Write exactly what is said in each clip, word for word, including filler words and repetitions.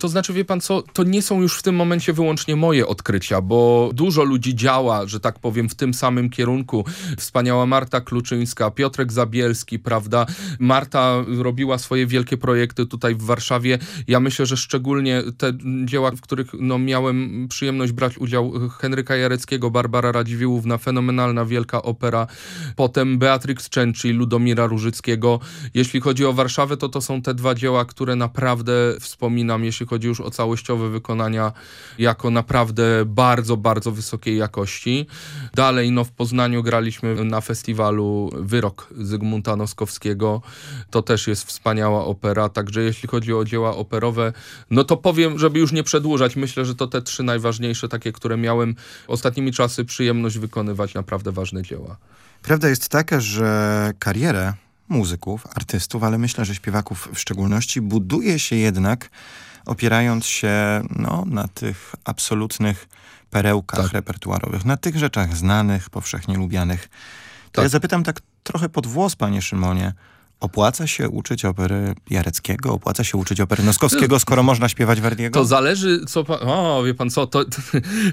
To znaczy, wie pan co, to nie są już w tym momencie wyłącznie moje odkrycia, bo dużo ludzi działa, że tak powiem, w tym samym kierunku. Wspaniała Marta Kluczyńska, Piotrek Zabielski, prawda? Marta robiła swoje wielkie projekty tutaj w Warszawie. Ja myślę, że szczególnie te dzieła, w których no, miałem przyjemność brać udział, Henryka Jareckiego, Barbara Radziwiłłówna, fenomenalna wielka opera. Potem Beatrix Cenci, Ludomira Różyckiego. Jeśli chodzi o Warszawę, to to są te dwa dzieła, które naprawdę wspominam, jeśli chodzi już o całościowe wykonania, jako naprawdę bardzo, bardzo wysokiej jakości. Dalej, no w Poznaniu graliśmy na festiwalu Wyrok Zygmunta Noskowskiego. To też jest wspaniała opera, także jeśli chodzi o dzieła operowe, no to powiem, żeby już nie przedłużać, myślę, że to te trzy najważniejsze, takie, które miałem ostatnimi czasy przyjemność wykonywać, naprawdę ważne dzieła. Prawda jest taka, że karierę muzyków, artystów, ale myślę, że śpiewaków w szczególności, buduje się jednak opierając się no, na tych absolutnych perełkach tak. repertuarowych, na tych rzeczach znanych, powszechnie lubianych. To tak. ja zapytam tak trochę pod włos, panie Szymonie, opłaca się uczyć opery Jareckiego? Opłaca się uczyć opery Noskowskiego, skoro można śpiewać Verdiego? To zależy, co pan... O, wie pan co, to, to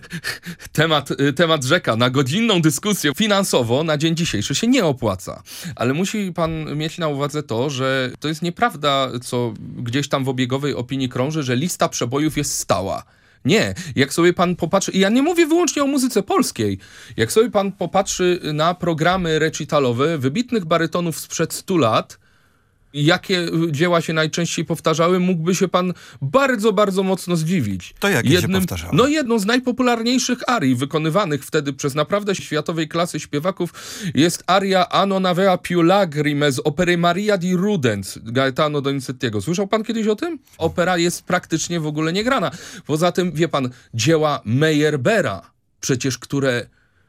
temat, temat rzeka. Na godzinną dyskusję finansowo na dzień dzisiejszy się nie opłaca. Ale musi pan mieć na uwadze to, że to jest nieprawda, co gdzieś tam w obiegowej opinii krąży, że lista przebojów jest stała. Nie, jak sobie pan popatrzy, i ja nie mówię wyłącznie o muzyce polskiej, jak sobie pan popatrzy na programy recitalowe wybitnych barytonów sprzed stu lat, jakie dzieła się najczęściej powtarzały, mógłby się pan bardzo, bardzo mocno zdziwić. To jakie Jednym, się powtarzały? No jedną z najpopularniejszych arii wykonywanych wtedy przez naprawdę światowej klasy śpiewaków jest aria Anno Navea più lagrime z opery Maria di Rudens Gaetano Donizettiego. Słyszał pan kiedyś o tym? Opera jest praktycznie w ogóle niegrana. Poza tym, wie pan, dzieła Meyerbeera, przecież które...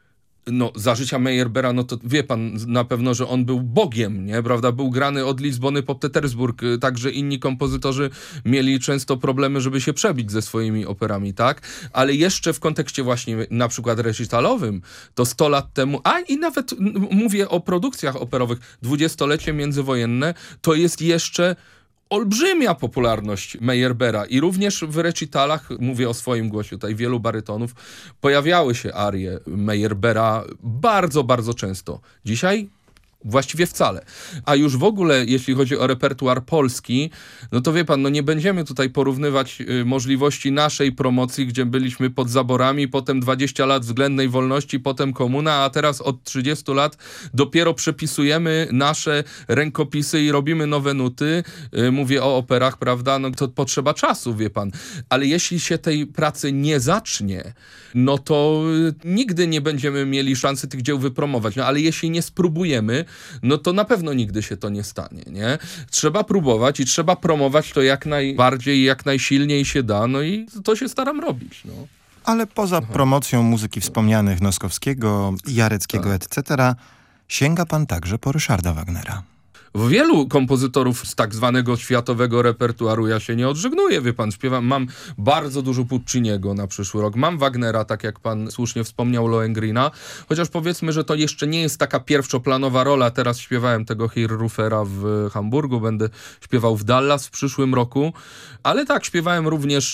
No, za życia Meyerbeera, no to wie pan na pewno, że on był bogiem, nie? Prawda? Był grany od Lizbony po Petersburg, także inni kompozytorzy mieli często problemy, żeby się przebić ze swoimi operami, tak? Ale jeszcze w kontekście właśnie na przykład recitalowym, to sto lat temu, a i nawet m- mówię o produkcjach operowych, dwudziestolecie międzywojenne, to jest jeszcze olbrzymia popularność Meyerbeera i również w recitalach, mówię o swoim głosie tutaj, wielu barytonów, pojawiały się arie Meyerbeera bardzo, bardzo często. Dzisiaj właściwie wcale. A już w ogóle, jeśli chodzi o repertuar polski, no to wie pan, no nie będziemy tutaj porównywać y, możliwości naszej promocji, gdzie byliśmy pod zaborami, potem dwadzieścia lat względnej wolności, potem komuna, a teraz od trzydziestu lat dopiero przepisujemy nasze rękopisy i robimy nowe nuty. Y, mówię o operach, prawda? No to potrzeba czasu, wie pan. Ale jeśli się tej pracy nie zacznie, no to y, nigdy nie będziemy mieli szansy tych dzieł wypromować. No ale jeśli nie spróbujemy, no to na pewno nigdy się to nie stanie, nie? Trzeba próbować i trzeba promować to jak najbardziej, jak najsilniej się da, no i to się staram robić, no. Ale poza Aha. promocją muzyki wspomnianych Noskowskiego, Jareckiego, tak. et cetera, sięga pan także po Ryszarda Wagnera. Wielu kompozytorów z tak zwanego światowego repertuaru ja się nie odżegnuję, wie pan, śpiewam, mam bardzo dużo Pucciniego na przyszły rok, mam Wagnera, tak jak pan słusznie wspomniał, Lohengrina, chociaż powiedzmy, że to jeszcze nie jest taka pierwszoplanowa rola, teraz śpiewałem tego Hirrufera w Hamburgu, będę śpiewał w Dallas w przyszłym roku, ale tak, śpiewałem również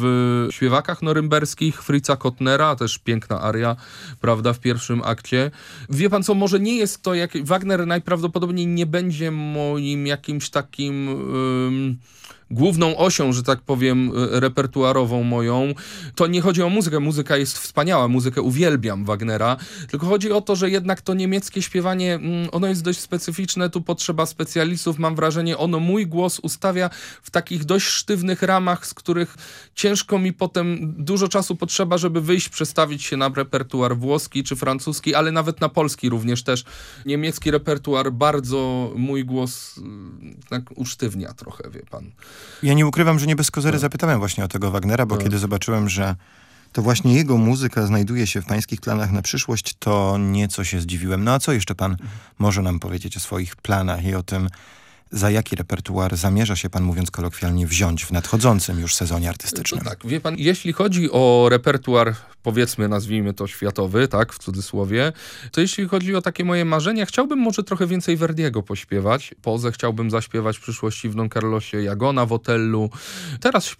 w Śpiewakach Norymberskich Fritza Kottnera, też piękna aria, prawda, w pierwszym akcie. Wie pan co, może nie jest to, jak Wagner najprawdopodobniej nie będzie moim jakimś takim ym, główną osią, że tak powiem, repertuarową moją. To nie chodzi o muzykę. Muzyka jest wspaniała. Muzykę uwielbiam Wagnera. Tylko chodzi o to, że jednak to niemieckie śpiewanie, ono jest dość specyficzne. Tu potrzeba specjalistów. Mam wrażenie, ono mój głos ustawia w takich dość sztywnych ramach, z których ciężko mi potem, dużo czasu potrzeba, żeby wyjść, przestawić się na repertuar włoski czy francuski, ale nawet na polski również też. Niemiecki repertuar bardzo mój głos tak usztywnia trochę, wie pan. Ja nie ukrywam, że nie bez kozery zapytałem właśnie o tego Wagnera, bo no. kiedy zobaczyłem, że to właśnie jego muzyka znajduje się w pańskich planach na przyszłość, to nieco się zdziwiłem. No a co jeszcze pan może nam powiedzieć o swoich planach i o tym, za jaki repertuar zamierza się pan, mówiąc kolokwialnie, wziąć w nadchodzącym już sezonie artystycznym? To tak, wie pan, jeśli chodzi o repertuar, powiedzmy, nazwijmy to światowy, tak, w cudzysłowie, to jeśli chodzi o takie moje marzenia, chciałbym może trochę więcej Verdiego pośpiewać. Pozę chciałbym zaśpiewać w przyszłości w Don Carlosie, Jagona w Otellu. Teraz